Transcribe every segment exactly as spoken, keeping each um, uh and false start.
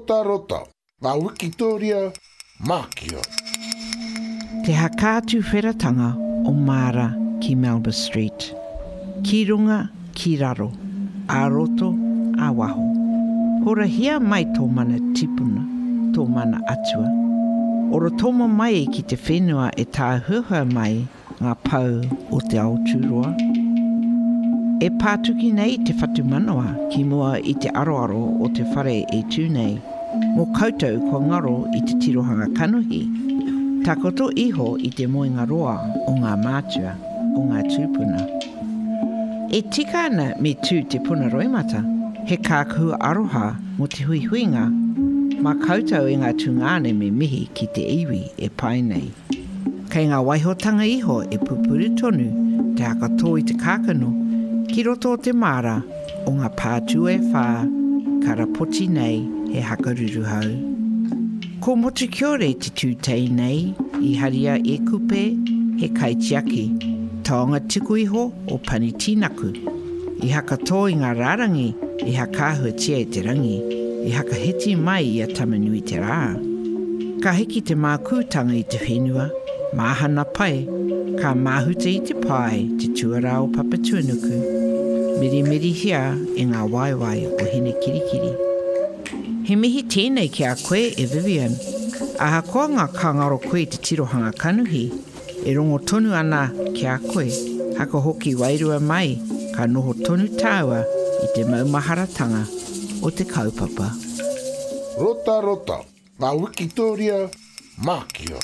Rota rota, ngā Wikitoria, Mākia. Te hakātu wheratanga o Mara ki Melba Street. Ki runga, ki raro, a roto, a waho. Hora hia mai tō mana tipuna, tō mana atua. Oro tōma mai ki te whenua e tā huhua mai ngā pau o te Aotearoa. E pātuki nei te whatu manawa ki mua i te aroaro o te whare e tū nei. Mō koutou ko ngaro i te tirohanga kanuhi. Takoto iho i te moenga roa o ngā mātua o ngā tūpuna. E tika ana me tū te puna roimata, he kākua aroha mo te hui huinga, mā koutou i ngā tūngāne me mihi ki te iwi e pai nei. Kei ngā waihotanga iho e pupuri tonu, te hakato i te kākano, ki roto o te mara o ngā pātu e whā, karapoti nei he hakaruru hau. Ko motu kiore te tūtei nei, i haria e kupe, he kaitiaki, taonga tiku iho o Panitinaku. I hakato i ngā rārangi, i hakahua tia e te rangi, i hakaheti mai i a tamanui te rā. Ka hiki te mākūtanga i te whenua, māhana pai, ka māhuta i te pai, te tuara o Papatuanuku. Miri miri hia e ngā waiwai o hene kirikiri. He mihi tēnei ki a koe e Vivian. Aha koa ngā kāngaro koe te tirohanga kanuhi, e rongo tonu ana ki a koe, haka hoki wairua mai, ka noho tonu tāua i te maumaharatanga o te kaupapa. Rota rota, ngā Wikitoria, Mākia.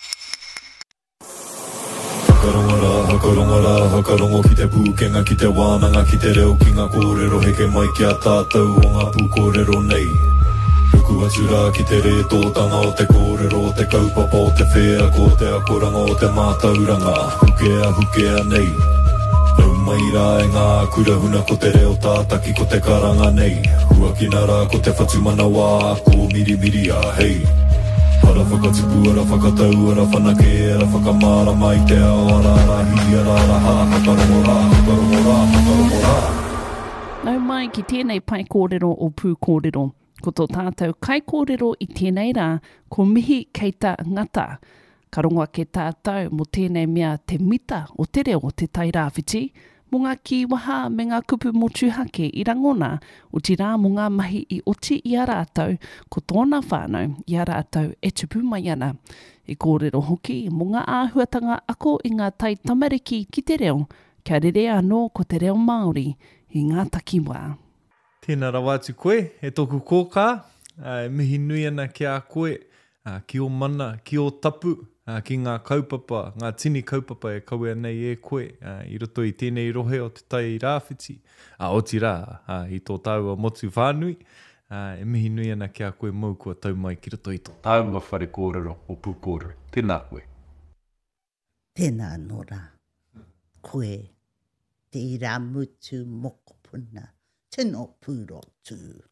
Hakarongara, hakarongara, hakarongo ki te pūkenga, ki te wānanga, ki te reo, ki ngā kōrero, heke mai ki a tātou o ngā pūkōrero nei. Ruku atura ki te re tōtanga o te kōrero, o te kaupapa o te whea, ko te akoranga o te mātauranga, hukea, hukea nei. Nau mai rā e ngā kurahuna ko te reo tātaki ko te karanga nei. Huakina rā ko te whatumana wā, ko miri miri a hei. Ara whakatipu, ara whakatau, ara whanake, ara whakamara mai te ao, ara rahi, ara raha, hakarongo rā, hakarongo rā, hakarongo rā. Nau mai ki tēnei pai kōrero o pū kōrero. Ko tō tātou kai kōrero i tēnei rā, ko mihi kei tā ngata. Ka rongoa ke tātou mo tēnei mea te mita o te reo o te tai rāwhiti, mo ngā kiwaha me ngā kupu mo tūhake i rangona o ti rā mo ngā mahi i oti i a rātou, ko tōna whānau i a rātou e tupu mai ana. I kōrero hoki mo ngā āhuatanga ako i ngā tai tamariki ki te reo, kia rere anō ko te reo Māori i ngā takiwā. Tēnā rawa atu koe, e tōku kōkā, uh, mihi nui ana ki a koe, uh, ki o mana, ki o tapu, uh, ki ngā kaupapa, ngā tini kaupapa e kaua nei e koe, uh, i roto i tēnei rohe o te tai rāwhiti, uh, o ti rā, uh, i tō tāua motu whānui, uh, e mihi nui ana ki a koe mau kua tau mai ki roto i tō tāua whare kōrero o pū kōrero. Tēnā koe. Tēnā nora, koe, te ira mutu mokopuna. Tino pūro tū.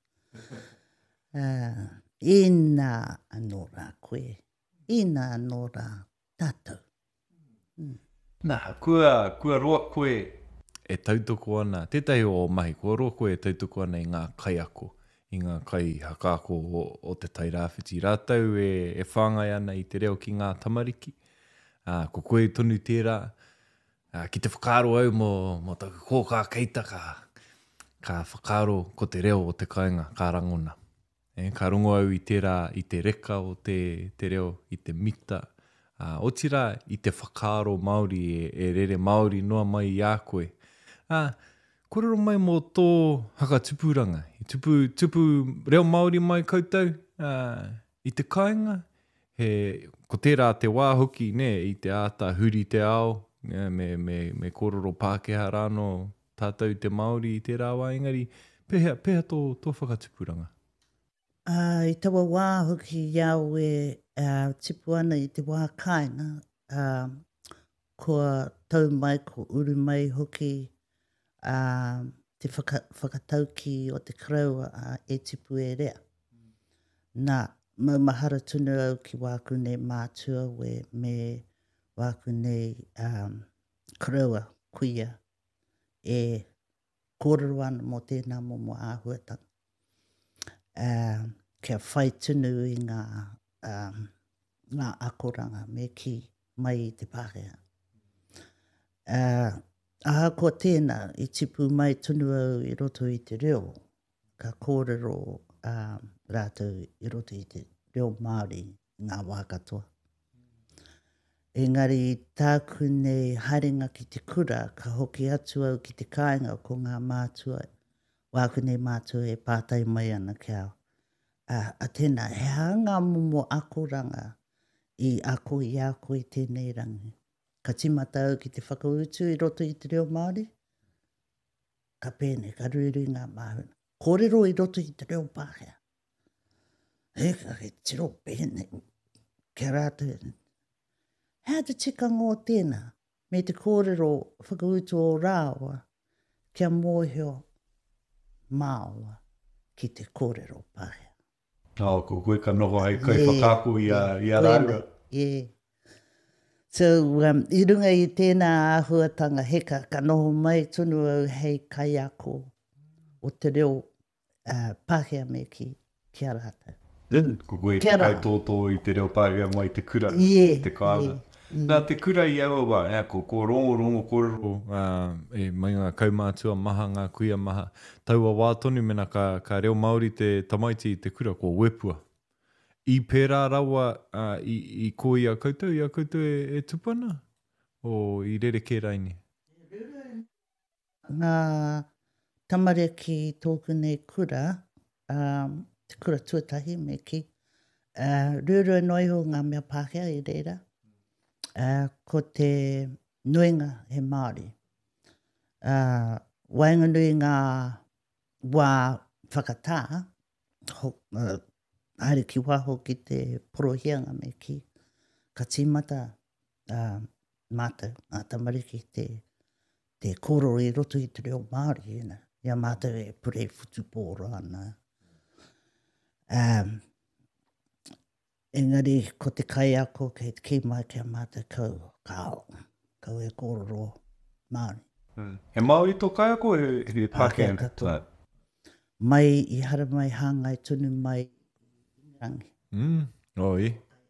Uh, ina anora koe. Ina anora tātou. Mm. Nā, kua, kua roa koe e tautoko ana. Tētahi o mahi, kua roa koe e tautoko ana i ngā kai ako. I ngā kai hakako o, o te tai rāwhiti. Rātau e, e whāngai ana i te reo ki ngā tamariki. Uh, ko koe tonu tērā. Uh, ki te whakaro au mo, mo taku kōkā keitaka. Ka whakaro ko te reo o te kāinga, ka rangona. E, ka rongo au i tērā, i te reka o te, te reo, i te mita. Uh, o tira, i te whakaro Māori, e, e rere Māori noa mai i a koe. Uh, korero mai mō tō haka tupuranga. I tupu, tupu reo Māori mai koutou, uh, i te kāinga. He, ko tērā te wā hoki, ne, i te āta huri te ao, yeah, me, me, me kororo Pākehā rāno, tātou te Māori i te rāwā engari, pēhea, pēhea tō, tō whakatupuranga? Uh, I tawa wā hoki iau e uh, tipu ana i te wā kāinga, uh, kua tau mai, ko uru mai hoki uh, te whaka, whakatauki o te kraua uh, e tipu e rea. Mm. Nā, mau mahara tunu au ki wāku nei mātua we me wāku nei um, kraua kuia. E kōrero ana mō tēnā momo āhuatanga. Uh, kia whai tunu i ngā, um, ngā akoranga me ki mai i te Pākehā. Uh, aha ko tēnā i tipu mai tunu au i roto i te reo, ka kōrero um, rātou i roto i te reo Māori ngā wā katoa. Engari tāku nei haringa ki te kura, ka hoki atu au ki te kāinga ko ngā mātua, wāku nei mātua e pātai mai ana kia. Uh, a tēnā, he hanga momo akoranga i ako i ako i tēnei rangi. Ka timata au ki te whakautu i roto i te reo Māori, ka pēne, ka ruiri ngā māhuna. Kōrero i roto i te reo Pākehā. He ka ke tiro pēne, kia rātou. Hea te tika ngō tēnā, me te kōrero whakautu o rāua, kia mōhio māua ki te kōrero Pākehā. Nā, ko koe ka noho ai kai yeah, whakaku i a, i a rāua. Yeah. So, um, i runga i tēnā āhuatanga heka, ka noho mai tunu au hei kai ako o te reo uh, Pākehā me ki kia rātou. Mm. Ko koe te kai tōtō i te reo Pākehā mai te kura, yeah, te kāna. Yeah. Nā te kura i aua wā, ea, ko, ko rongo rongo kōrero, uh, e mai ngā kaumātua maha, ngā kuia maha. Taua wātonu mena ka, ka reo Māori te tamaiti i te kura, ko wepua. I pērā rawa uh, i, i ko i a koutou, i a koutou e, e tupana? O i rere raini? Ngā tamare ki tōku nei kura, um, te kura tuatahi me ki, uh, rūrua noiho ngā mea Pākehā i reira. Uh, ko te nuinga he Māori. Uh, wainga nui ngā wā whakatā, ho, uh, haere ki waho ki te porohianga me ki, ka tīmata uh, mātou, ngā tamariki te, te koro i roto i te reo Māori, ina. Ia mātou e pure futu pōra ana. Um, Engari, ko te kai ako, kei te ki mai kia mātou kau, kau, kau e kōrero Māori. Mm. He Māori tō kai ako e, e Pākehā katoa? Mai i hara mai hāngai tunu mai rangi. Mm. Oi.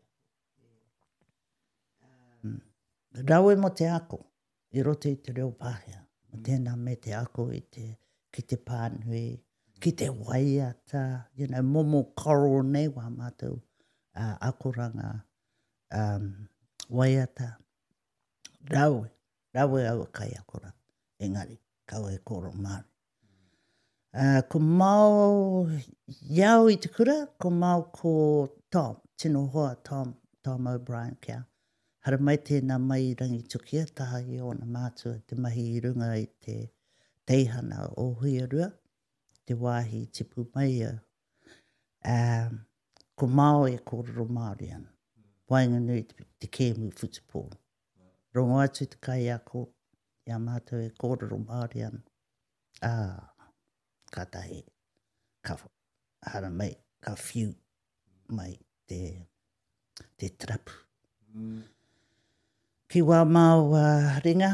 Um, Raue mo te ako, i roto i te reo Pākehā. Mm. Tēnā me te ako i te, ki te pānui, ki te waiata, you know, momo koro nei wā mātou. Uh, akoranga, um, waiata, raue, raue au kai akora, engari, kau e koro Māori. Uh, ko mau iau i te kura, ko mau ko Tom, tino hoa Tom, Tom O'Brien kia. Hara mai tēnā mai rangi tukia, taha i ona mātua, te mahi i runga i te teihana o Huiarua, te wāhi tipu mai au. Um, Ko mau e kōrero Māori ana. Wainga nui te, te kēmu futupō. Rongo atu te kai ako, ia mātou e kōrero Māori ana. Ah, ka tahi, ka hara mai, ka whiu mai te, te trapu. Mm. Ki wā mau uh, ringa,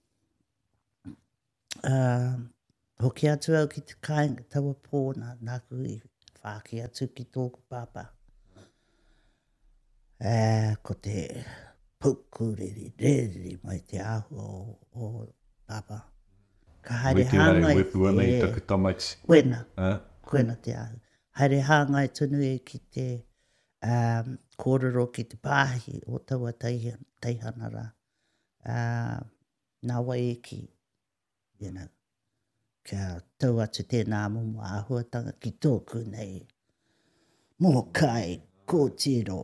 uh, hoki atu au ki te kāinga taua pōna, nāku i whāki atu ki tōku pāpā. Uh, ko te pukuriri, reri mai te ahu o, o pāpā. Ka haere hāngai... Wepu ana i taku tamaiti. Koena, uh? koena te ahu. Haere hāngai tunu e ki te um, kōrero ki te pāhi o taua teihana rā. Uh, nā wai ki, you know, kia tau atu tēnā mumu āhuatanga ki tōku nei. Mō kai, ko tiro.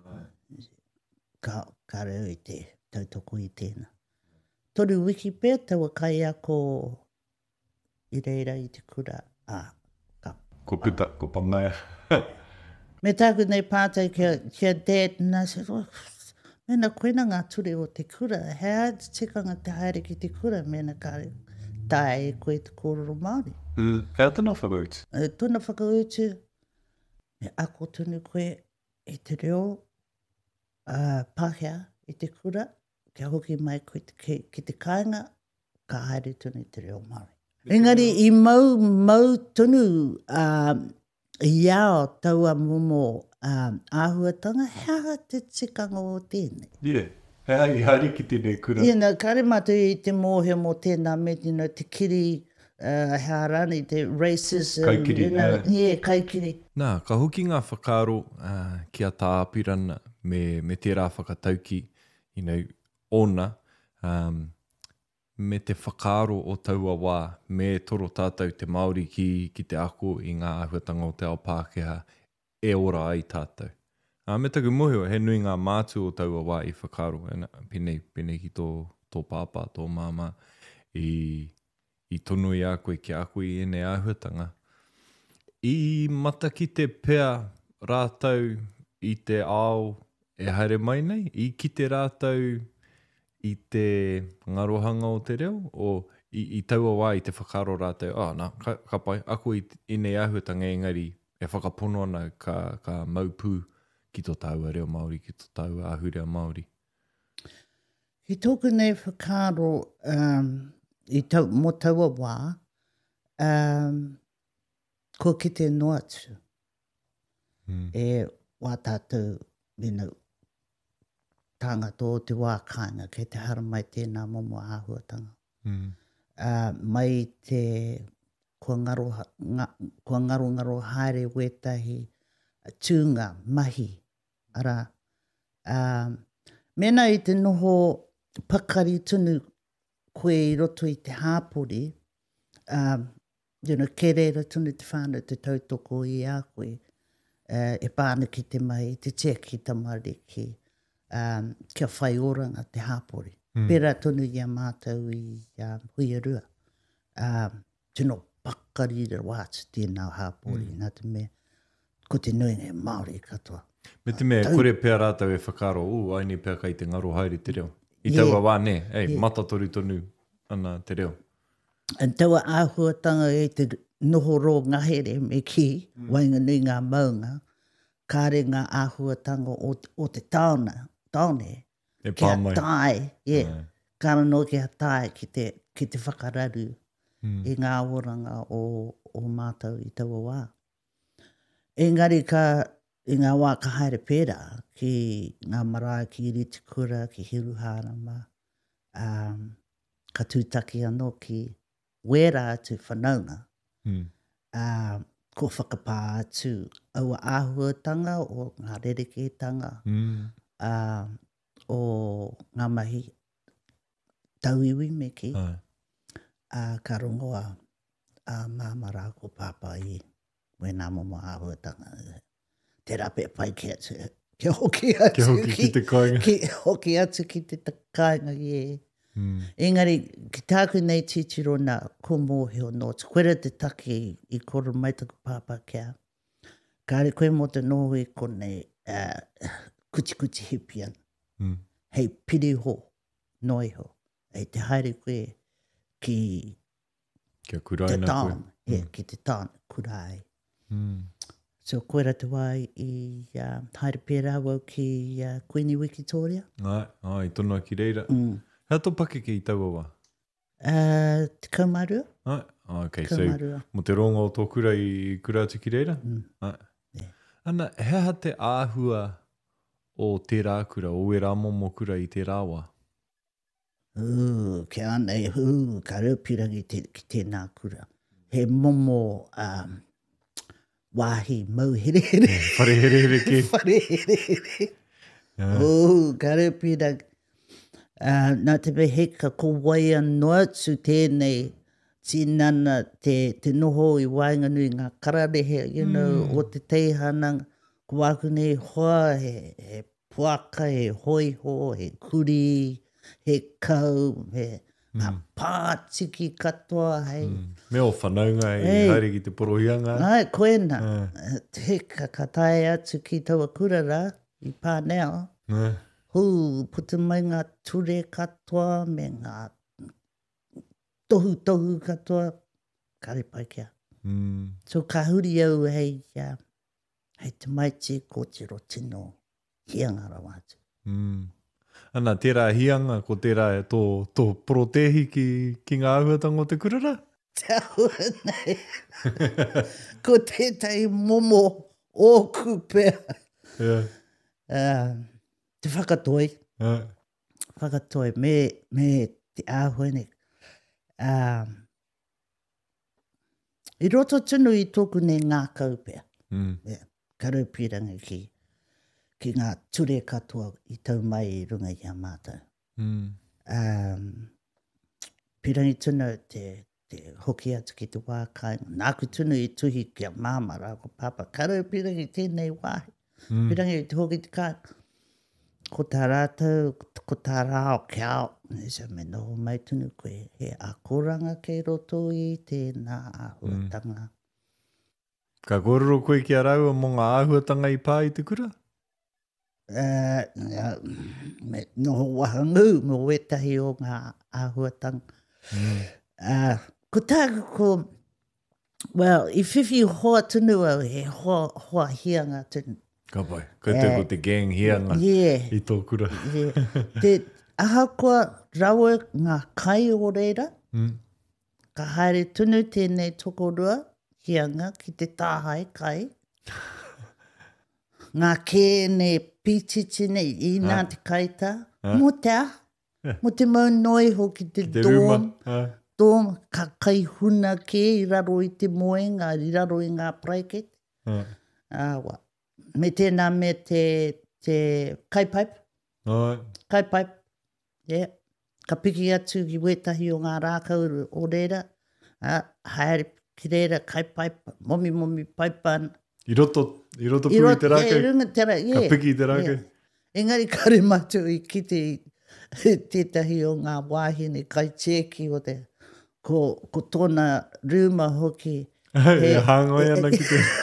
Ka, ka reo i te tautoko i tēnā. Toru wiki pēr taua kai ako i reira i te kura. Ah, ka. Ko puta, ko pamnaia. Me tāku nei pātai kia, kia dad, nā se, mena koena ngā ture o te kura. Hea te tikanga te haere ki te kura, mena kāre. Tai e koe te kōrero Māori. Mm, hea tana whakautu? Uh, tana whakautu, me ako tunu koe i te reo uh, Pākehā i te kura, kia hoki mai koe te, ki, ki te kāinga, ka haere tunu i te reo Māori. Engari, i mau, mau tunu uh, Iao, taua momo um, āhuatanga, hea te tikanga o tēnei. Yeah. Hei hai hari ki tēnei kura. Ia, nā, kare matu i te mōhio mō tēnā me, you know, te kiri, uh, hea rani, te racism. Kaikiri, you know, uh. yeah, kaikiri. Nā, ka hoki ngā whakaro uh, ki a tā apirana me, me tērā whakatauki, you know, ona, um, me te whakaro o taua wā, me toro tātou te Māori ki, ki te ako i ngā āhuatanga o te ao Pākehā, e ora ai tātou. Uh, me taku mohio, he nui ngā mātu o taua wā i whakaro, ena, penei, penei ki tō, tō pāpā, tō māma, i, i tono i a koe ki a koe i ene āhuatanga. I mata ki te pea rātau i te ao e haere mai nei, i ki te rātau i te ngarohanga o te reo, o i, i taua wā i te whakaro rātau, ah, nā, ka, ka pai, ako i, i nei āhuatanga engari e whakapono ana ka, ka maupū ki tō taua reo Māori, ki tō taua ahurea Māori. Ki tōku nei whakaro um, i tau, mo taua wā, um, ko ki te noatu. Mm. E wā tātou, you know, tangata o te wā kāinga, kei te hara mai tēnā momo āhuatanga. Mm. Uh, mai te kua ngaro, nga, kua ngaro ngaro haere wetahi tūnga mahi. Ara, uh, mena i te noho pakari tunu koe i roto i te hāpori, um, you know, ke reira tunu te whānau te tautoko i a koe, uh, e pāna ki te mai, te tia ki tamariki, um, kia whai oranga te hāpori. Mm. Pera tonu i a mātou i um, Huiarua. Um, tino pakari re wātu tēnā hāpori, mm. nā te mea, ko te nuinga e Māori katoa. Me te mea, kore pēr rātau e whakaro, u, ai ni pēr kai te ngaro haere te reo. I taua yeah. wā ne, ei, yeah. matatori tonu ana te reo. An taua āhuatanga e te noho ro ngahere me ki, mm. wainga nui ngā maunga, kāre ngā āhuatanga o, o te taona, taone, e kia pāmai. tai, yeah. Yeah. Kāra no kia tai ki te, ki te whakararu mm. i ngā oranga o, o mātou i taua wā. Engari ka, i ngā wā ka haere pērā, ki ngā marae, ki Ritikura, ki Hiruharama, um, ka tūtaki anō ki wera atu whanaunga, Mm. uh, ko whakapā atu aua āhuatanga o ngā rereketanga, Mm. uh, o ngā mahi tauiwi me ki, Ai. uh, ka rongoa uh, māmara ko pāpā i wena momo āhuatanga. Te rape pai ki atu, ki hoki atu, Ki hoki ki te kāinga. Ki hoki atu ki te kāinga, yeah. Mm. Engari, ki tāku nei titiro nā ko mōhio nō, te koera te take i, i koro mai taku pāpā kia. Kāre koe mō te noho i konei uh, kuchi kuchi hipian. Mm. Hei piri ho, noi ho. Hei te haere koe ki Kia te kuraina koe. tāna. Yeah, ki te tāna, kurai. Mm. So koera te wai i uh, haere pērā wau ki uh, Queenie Wikitoria. Ai, ai, tono ki reira. Mm. Hea tō pake ki i taua wā? Uh, te kaumarua. Ai, ah, ok, Kaumarua. so mo te rongo o tō kura i kura atu ki reira? Mm. Ai. Yeah. Ana, hea te āhua o tērā kura, o e rā momo kura i tērā wā? Uh, ke anei, uh, ka raupirangi te, ki tēnā kura. He momo um, wāhi mauherehere. Whare here here ke. Whareherehere. Yeah. Uh, ka raupirangi. Uh, nā te peheka ko waia noatsu tēnei tinana te, te noho i wainga nui ngā kararehe, you know, mm. o te teihana, ko wāku nei hoa, he, he puaka, he hoiho, he kuri, he kau, he mm. ngā pātiki katoa, hei. Mm. Me o whanaunga e Hey. haere ki te porohianga. Ai, koena. Ah. Te heka ka tae atu ki taua kurara, i pāneo. Ah. Hu, puta mai ngā ture katoa, me ngā tohu tohu katoa, kare pai kia. Mm. So ka huri au hei, uh, hei te maiti ko te rotino, hianga rawatu. Mm. Ana, tērā hianga ko tērā e tō, tō porotehi ki, ki ngā āhuatanga o te kurara? Te ahua nei. Ko tētai momo o kupea. Yeah. Uh, te whakatoi. Uh, Whakatoi me, me te ahua nei. Um, I roto tunu i tōku nei ngā kaupea. mm. Yeah. Karupiranga ki, ki ngā ture katoa i tau mai i runga i a mātou. Mm. Um, pirangi tunu te, te hoki atu ki te wākai. Nāku tunu i tuhi kia māmara ko papa. Karupirangi tēnei wāhi. Mm. Pirangi i te hoki te kai. Ko tā rātou, ko tā rāo kiao. E sa me noho mai tunu koe. He akoranga kei roto i tēnā āhuatanga. Mm. Ka kororo koe ki a raua mō ngā āhuatanga i pā i te kura? Uh, uh, me noho wahangu mo wetahi o ngā āhuatanga. Mm. Uh, ko tāku ko, well, i whiwhi hoa tunu au, he hoa, hoa hianga tunu. Ka pai, ko te ko te gang hianga Yeah. i tō kura. Yeah. Te ahakoa rawa ngā kai o reira, Mm. ka haere tunu tēnei tokorua hianga ki te tāhai kai. Ngā kēne pītiti nei i nā Ah. te kaita. Ah. Mo te a, mo te mau noi hoki te, Te dom. ruma. Ah. Dom, ka kai huna ke i raro i te moenga, i raro i ngā praiketi. Ah. Awa. Me tēnā me te, te kaipipe. Ai. Kaipipe. Yeah. Ka piki atu ki wetahi o ngā rākau o reira. Ah, haere ki reira kaipipe, momi momi paipana. I roto, i roto pui I ro- te rākau. yeah, i runga te ra- Ka yeah, piki i te rākau. yeah. Engari kare matu i kite i tētahi o ngā wāhine kai tēki o te ko, ko tōna rūma hoki. He hangoi ana ki te...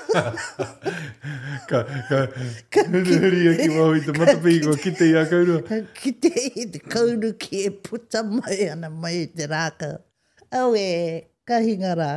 ka, ka, huri aki mau i te matapi ko ki te ia kaurua. Ka kite i te kauru ki e puta mai ana mai i te rākau. Au e, ka hinga rā.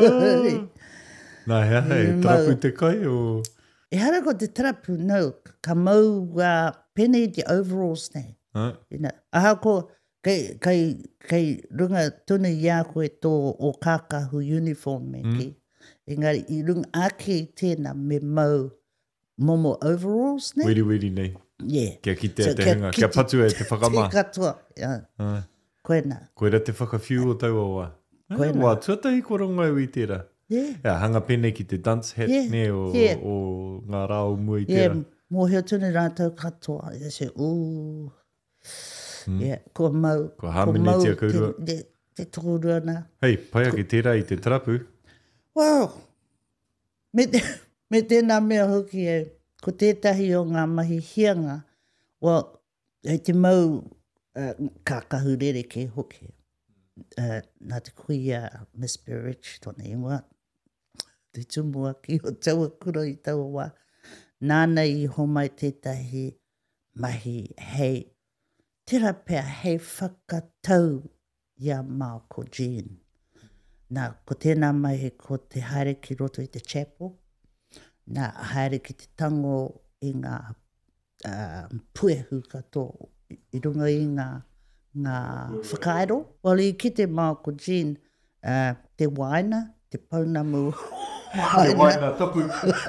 Nā hea, hei, Mau. trapu te kai o... E hara ko te trapu, no, ka mau uh, pene i te overalls nei. Ha? You know, aha ko, kei, kei, kei runga tunu i a koe tō o kākahu uniform me ki. Engari, i runga ake i tēnā me mau momo overalls nei. Wiri wiri nei. Yeah. Kia kite So, te kia hunga, kite- kia patu e te whakama. Te katoa, yeah. Ah. Koe nā. Koe ra te whakawhiu o tau awa. Koe Ah, nā. wā, tuatahi koronga i tērā. Yeah. Ja, hanga pene ki te dance hat Yeah, ne o, yeah. o ngā rāo mua i Yeah, tērā. mō heo tunu rātou katoa. I se, ooh. Yeah, ko mau. Ko hāmenetia kaurua. Te, te, te tokorua nā. Hei, pai ake tērā i te trapu. Wow! Me, te, me tēnā mea hoki e, ko tētahi o ngā mahi hianga, well, hei te mau uh, kākahu rereke hoki. Uh, nā te kuia Miss Berich, tōna ingoa, te tumua ki o taua kura i taua wā. Nāna i homai tētahi mahi hei, tera pēr hei whakatau ia Mao ko Jean. Nā, ko tēnā mai he ko te haere ki roto i te chapel. Nā, haere ki te tango i ngā uh, puehu katoa i, i runga i ngā, ngā whakaero. Wali i ki te Mao ko Jean, uh, te waina, te paunamu Te waina tapu.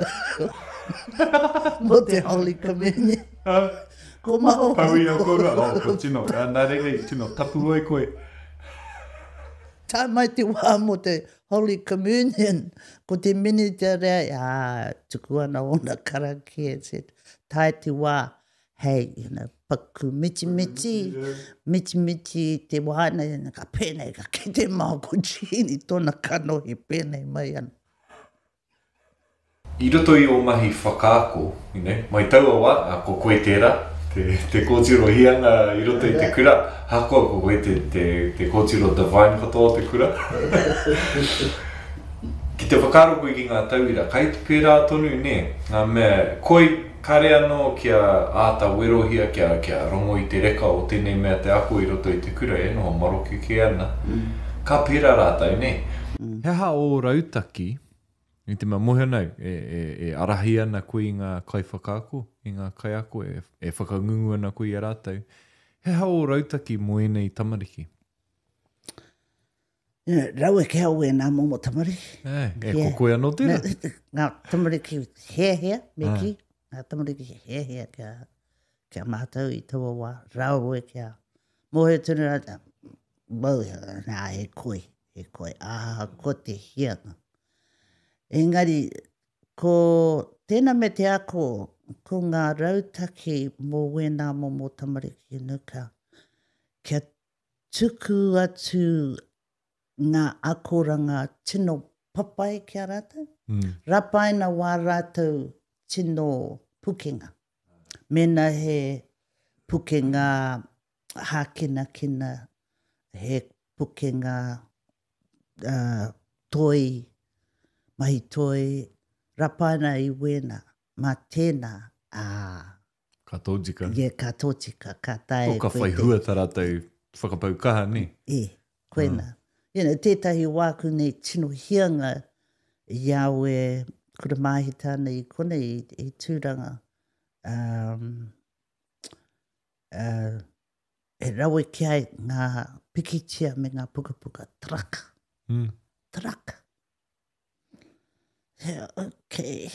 mo te Holy Communion. Ko maho. Paui au kora. O, ko tino. Nā rere, tino, tapu oi koe. Tā mai te wā mo te Holy Communion, ko te minita rea, ah, tuku ana ona karaki, et cetera. Tai te wā, hei, you know, paku miti miti, miti miti te wāna, ka pēnei, ka ki te Mao ko Jean i tōna kanohi pēnei mai ana. I roto i o mahi whakaako, you know, mai taua wā, a ko koe tērā, te, te kōtiro hianga i roto i te kura, hakoa ko koe te, te, te kōtiro divine katoa te kura. Ki te whakaroko i ki ngā tauira, kai te pērā tonu ne, ngā mea, koi kare anō kia āta werohia, kia, kia rongo i te reka o tēnei mea te ako i roto i te kura, e noho maroku ke ana. Mm. Ka pērā rātai ne. Mm. Heha o rautaki, i te mea mohe nau, e, e, e arahi ana koe i ngā kai whakaako, i ngā kai ako, e, e whakangungu ana koe i a rātau. He hao rautaki moene i tamariki? Rau e kia ue nā momo tamariki. E, e Yeah. ko koe anō tēnā. Ngā tamariki hea hea, me ki. Ngā tamariki hea hea kia, kia mātou i taua wā. Rau e kia. Mō he tunu rata. Mau nā he koe. He koe. Ah, ko te hianga. Engari, ko tēnā me te ako, ko ngā rautaki mō wēnā momo tamariki nuka. Kia tuku atu ngā akoranga tino papai kia rata. Mm. Rapaina wā rātou tino pukenga. Mena he pukenga hākina kina, he pukenga uh, toi, mahi toi, rapaina i wena, mā tēnā, ā, Ka tōjika. ye ka tōtika, ka tae O ka koe whai te- hua tā rātou whakapau kaha, ne? E, koena. Mm. You know, tētahi wāku nei tino hianga iawe kura mahi tāna i kone i, i tūranga. Um, uh, e rawe ki ai ngā pikitia me ngā puka puka traka. Mm. Traka. Yeah, okay.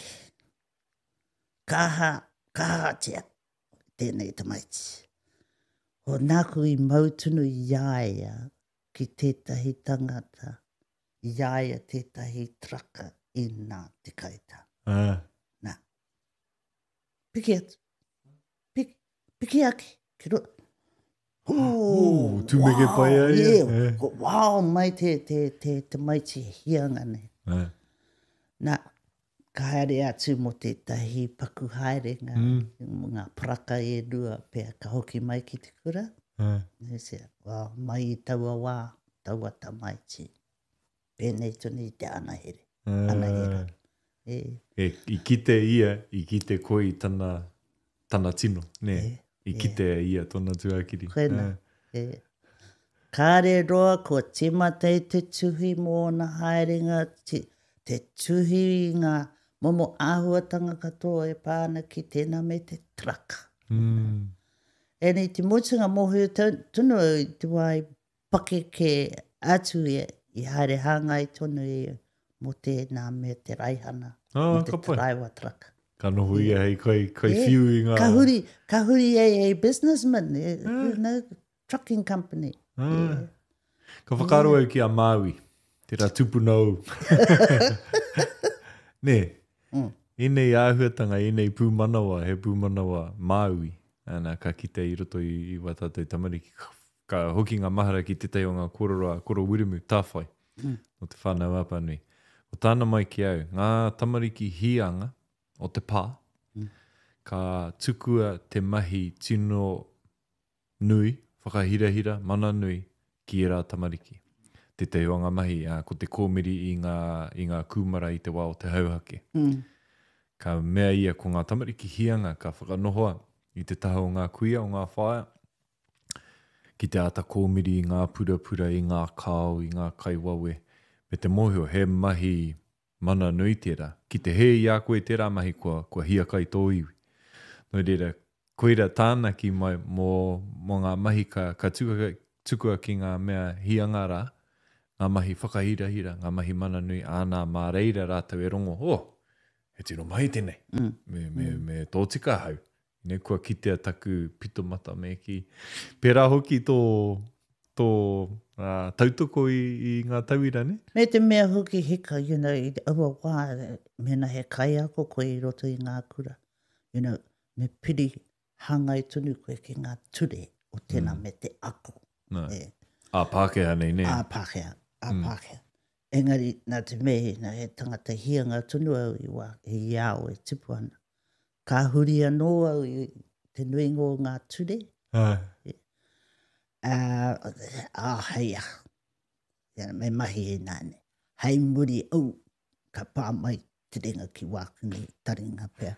Kaha, kaha tia. Tēnei tamaiti. Ho nāku i mautunu iaia ki tētahi tangata. Iaia tētahi traka i nā te kaita. Ah. Nā. Piki atu. Piki, piki aki. Ki ro... Oh, tūmeke pai ai, Yeah. eh. Ko, wow, mai te, te, te, te maiti hianga nei. Ah. Nā, ka haere atu mo tētahi paku haerenga. Mm. Ngā paraka e rua pēr ka hoki mai ki te kura. Ah. Ne se, wow, mai i taua wā, taua ta maiti. Pēnei tuni i te ana here. Ana here. E, E, I kite ia, i kite koe i tana, tana tino, ne? E, I kite ia tōna tuakiri. koena. Ah. E. Kāre roa, ko tīmata i te tuhi mō na haerenga, te, te tuhi i ngā momo āhuatanga katoa e pāna ki tēnā me te traka. Mm. E nei te motunga mohu tunu i te wai pake ke atu e i haere hanga i tonu e mo tēnā me te raihana, Ah, mo te ka pai. taraiwa traka. Ka noho ia hei kai, kai Yeah. whiu i ngā... Ka huri, ka huri e a businessman, e, you know, trucking company. Ah. Ka whakaro au ki a Māui, te rā tupunau. Ne, Mm. i nei āhuatanga, i nei pūmanawa, he pūmanawa Māui. Ana, ka kite i roto i, i watatou tamariki. Ka hoki ngā mahara ki te o ngā kororoa, koro wirimu, tāwhai, Mm. o te whānau apanui. O tāna mai ki au, ngā tamariki hianga o te pā, Mm. ka tukua te mahi tino nui, whakahirahira, mana nui, ki e rā tamariki. Te te o ngā mahi, uh, ko te kōmiri i ngā, i ngā kūmara i te wā o te hauhake. Mm. Ka mea ia ko ngā tamariki hianga, ka whakanohoa i te taha o ngā kuia, o ngā whaia. Ki te ata kōmiri i ngā purapura, i ngā kāo, i ngā kaiwawe. Me te mōhio, he mahi mana nui tērā. Ki te he i a koe tērā mahi kua, kua hiakai tō iwi. No reira, koeira tāna ki mai mō, mō ngā mahi ka, ka tukua, tukua ki ngā mea hianga rā, ngā mahi whakahirahira, ngā mahi mana nui, ānā mā reira rātau e rongo, oh, he tino mahi tēnei, Mm. me, me, me tōtika hau. Ne kua kitea taku pito mata me ki. Pērā hoki tō, tō uh, tautoko i, i ngā tauira, ne? Me te mea hoki hika, you know, i te aua wā, mena he kai ako koe i roto i ngā kura. You know, me piri hangai tunu koe ki ngā ture o tēnā mm. me te ako. No. E, A Pākehā nei, ne? a Pākehā, a Pākehā. Engari, nā te mehi, nā he tangata hianga tunu au i wā, e iau e tipu ana. Ka huri anō au i te nuingo o ngā ture. Ah. Uh, a heia. Ia, me mahi e nāne. Hei muri au, ka pā mai te ringa ki wākungi taringa pēr.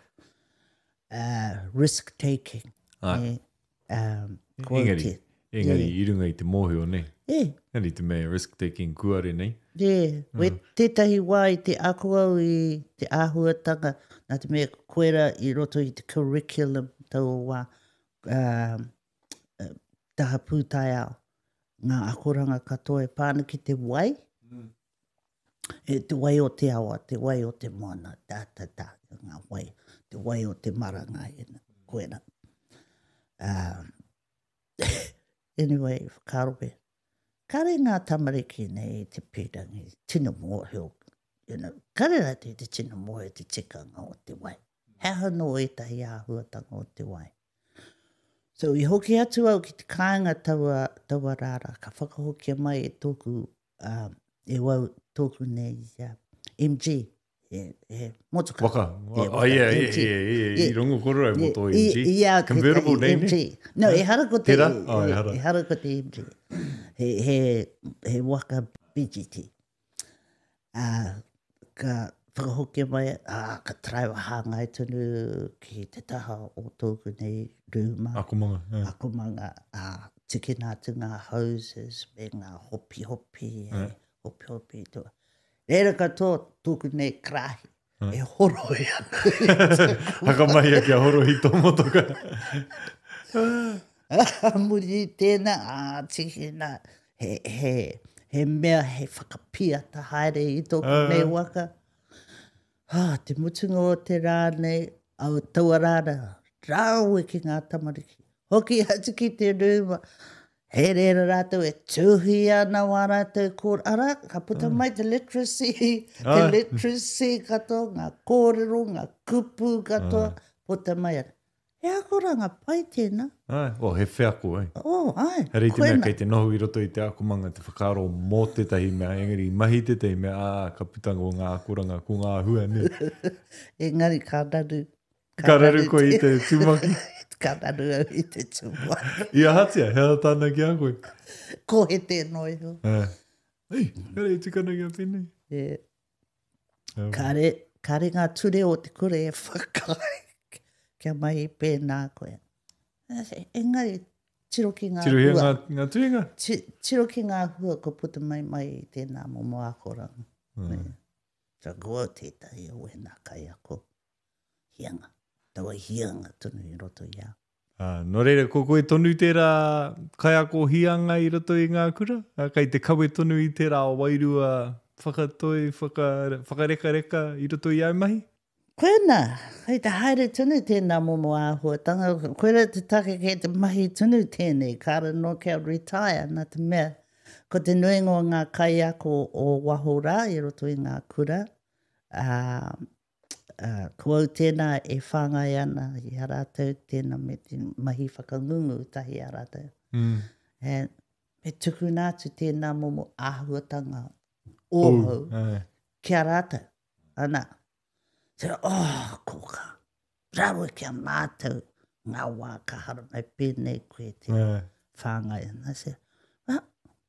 Uh, risk taking. Ai. E, um, Engari, quality. engari Yeah. i runga i te mōhio, ne? E, Engari te mea risk-taking kuare, ne? e, we tētahi wā i te ako au i te āhuatanga, nā te mea koera i roto i te curriculum tau wā, um, uh, taha pūtai au. ngā akoranga katoa e pāna ki te wai. Mm. E te wai o te awa, te wai o te moana, tā tā tā, ngā wai, te wai o te maranga, ena, koena. Uh, anyway, whakarope. Kare ngā tamariki nei te pirangi, tina mua heo, you know, kare rā te te tina mua e te tikanga o te wai. Hea no e tahi āhuatanga o te wai. So i hoki atu au ki te kāinga taua, taua rāra, ka whakahokia mai e tōku, um, e wau tōku nei uh, M G, e, e motoka. Waka, oh yeah, yeah, yeah, i rongo korora e moto M G. Ia, convertible nei ne? No, e hara ko te, Tera? e, Oh, e hara. e hara ko te M G. He, he, he waka B G T. Uh, ka whakahokia mai, ah, ka traiwa hāngai tonu ki te taha o tōku nei rūma. Akomanga. Yeah. Akomanga, ah, tiki nā tu ngā hoses, me ngā hopi hopi, e, Yeah. hopi hopi toa. Reira katoa tōku nei krahi, e horo e anu. Haka mai a kia horo hi tō motoka. Muri i tēnā, ah, tiki nā, he, he, he mea he whakapia ta haere i tōku Ah. nei waka. Ah, te mutunga o te rā nei, au taua rāra, rāu e ki ngā tamariki. Hoki atu ki te rūma, he reira rātou e tūhi ana wā rātou kōr. Ara, ka puta mai te literacy, te Ah. literacy katoa, ngā kōrero, ngā kupu katoa, puta mai ara. He akora ngā pai tēnā. Ai, oh, he wheako, ai. Oh, ai, Hei te mea koena. kei te noho i roto i te akomanga te whakaro mō tētahi mea, engari mahi tētahi mea, ā, ka putanga o ngā akoranga ko ngā hua ne. Engari ka raru. Ka raru koe i te tūmaki. Ka raru au i te tūmaki. Ia hatia, hea tāna ki a koe. Ko he tēnoi ho. Ah. Ei, kare i tikana ki a pēnei. Yeah. Oh. Kare, kare ngā ture o te kore e whakai. Kia mai i pēnā koe. Engari, tiro ki ngā Tiro hea hua. ngā, ngā tuinga. Ti- Tiro ki ngā hua ko puta mai mai i tēnā momo akoranga. Mm. Tā goa tētahi o e nā kai ako. Hianga. Tawa hianga tonu i roto i au. Ah, no reira, ko koe tonu tērā kai ako hianga i roto i ngā kura? Ah, kai te kawe tonu i tērā wairua whakatoi, whaka, whakareka-reka i roto i au mahi? Koena, hei te haere tunu tēnā momo āhuatanga. Koera te take kei te mahi tunu tēnei, kāra no kia retire, nā te mea. Ko te nuingo ngā kai ako o waho rā, i roto i ngā kura. Uh, uh, ko au tēnā e whāngai ana i a rātou tēnā me te mahi whakangungu tahi a rātou. Mm. He, me tuku nātu tēnā momo āhuatanga ōhau Ai. kia rātou. Ana. Te oh, koka. Rawe kia mātou ngā wā ka hara mai pēnei koe te Ai. whāngai ana. Se, ah,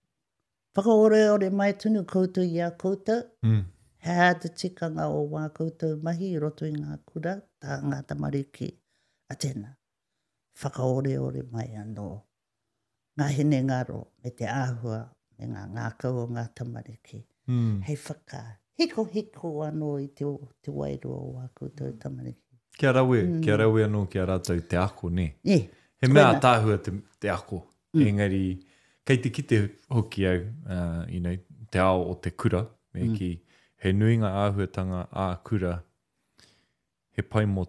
whakaore ore mai tunu koutou i a koutou. Mm. Hea te tikanga o wā koutou mahi i roto i ngā kura, tā ngā tamariki a tēnā. Whakaore ore mai anō. Ngā hene ngaro me te āhua, me ngā ngākau o ngā tamariki. Mm. Hei whaka, hiko hiko anō i te, te wairua o wā koutou tamariki. Kia rawe, mm. kia rawe anō kia rātou te ako, ne? Ie, He mea koena. tāhua te, te ako. Mm. Engari, kei te kite hoki au, uh, you know, te ao o te kura, me mm. ki he nuinga āhuatanga ā kura, he pai mō